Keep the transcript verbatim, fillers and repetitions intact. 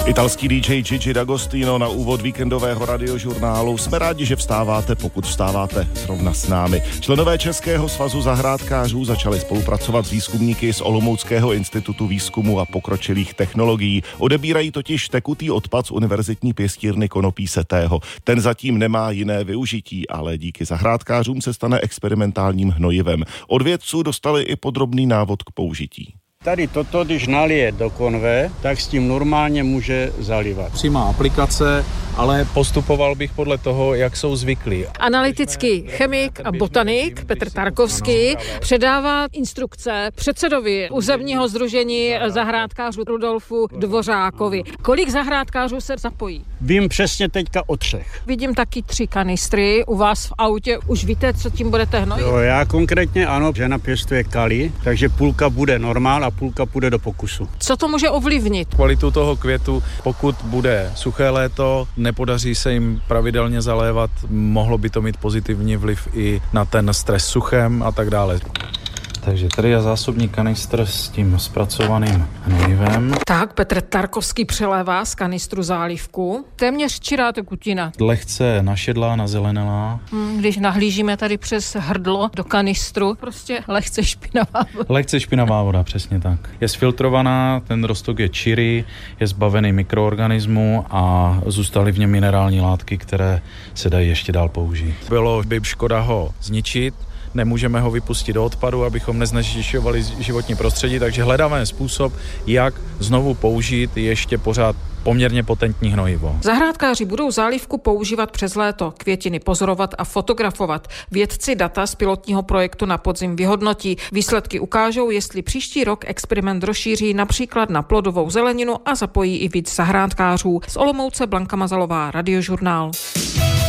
Italský dý džej Gigi D'Agostino na úvod víkendového radiožurnálu. Jsme rádi, že vstáváte, pokud vstáváte zrovna s námi. Členové Českého svazu zahrádkářů začali spolupracovat s výzkumníky z Olomouckého institutu výzkumu a pokročilých technologií. Odebírají totiž tekutý odpad z univerzitní pěstírny konopí setého. Ten zatím nemá jiné využití, ale díky zahrádkářům se stane experimentálním hnojivem. Od vědců dostali i podrobný návod k použití. Tady toto, když nalije do konve, tak s tím normálně může zalivat. Přímá aplikace, ale postupoval bych podle toho, jak jsou zvyklí. Analytický chemik a botanik Petr Tarkovský předává instrukce předsedovi územního sdružení zahrádkářů Rudolfu Dvořákovi. Kolik zahrádkářů se zapojí? Vím přesně teďka o třech. Vidím taky tři kanistry u vás v autě. Už víte, co tím budete hnojit? Jo, já konkrétně ano, žena pěstuje kali, takže půlka bude normál a půlka půjde do pokusu. Co to může ovlivnit? Kvalitu toho květu, pokud bude suché léto, nepodaří se jim pravidelně zalévat, mohlo by to mít pozitivní vliv i na ten stres suchem a tak dále. Takže tady je zásobní kanistr s tím zpracovaným hnojivem. Tak, Petr Tarkovský přelévá z kanistru zálivku. Téměř čirá tekutina. Lehce našedlá, nazelenalá. Hmm, když nahlížíme tady přes hrdlo do kanistru, prostě lehce špinavá voda. Lehce špinavá voda, přesně tak. Je sfiltrovaná, ten roztok je čirý, je zbavený mikroorganismů a zůstaly v něm minerální látky, které se dají ještě dál použít. Bylo by škoda ho zničit, nemůžeme ho vypustit do odpadu, abychom neznečišťovali životní prostředí, takže hledáme způsob, jak znovu použít ještě pořád poměrně potentní hnojivo. Zahrádkáři budou zálivku používat přes léto, květiny pozorovat a fotografovat. Vědci data z pilotního projektu na podzim vyhodnotí. Výsledky ukážou, jestli příští rok experiment rozšíří například na plodovou zeleninu a zapojí i víc zahrádkářů. Z Olomouce Blanka Mazalová, Radiožurnál.